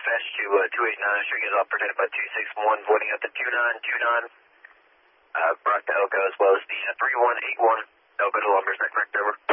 dispatch to 289, sure is operated by 261, voiding up to 2929. Brought to Elko as well as the 3181. Elko to Lumber, is that correct, over?